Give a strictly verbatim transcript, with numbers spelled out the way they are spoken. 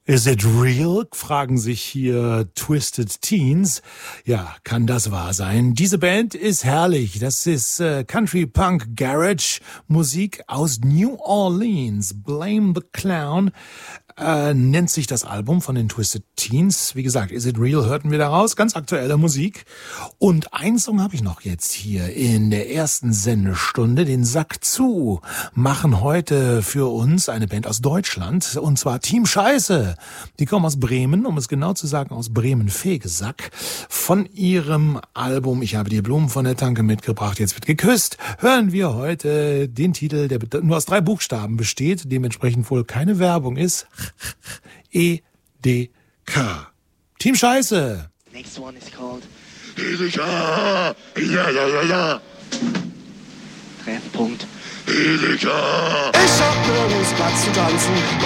Is it real? Fragen sich hier Twisted Teens. Ja, kann das wahr sein? Diese Band ist herrlich. Das ist äh, Country Punk Garage Musik aus New Orleans. Blame the Clown äh, nennt sich das Album von den Twisted Teens. Wie gesagt, Is it real? Hörten wir daraus. Ganz aktuelle Musik. Und einen Song habe ich noch jetzt hier in der ersten Sendestunde. Den Sack zu machen heute für uns eine Band aus Deutschland. Und zwar Team Scheiße. Die kommen aus Bremen, um es genau zu sagen, aus Bremen-Fegesack. Von ihrem Album Ich habe dir Blumen von der Tanke mitgebracht, jetzt wird geküsst, hören wir heute den Titel, der nur aus drei Buchstaben besteht, dementsprechend wohl keine Werbung ist. E D K. Team Scheiße. Next one is called Edeka. Ja, ja, ja, ja. Treffpunkt. Edeka. Ich hab nirgends Platz zu tanzen.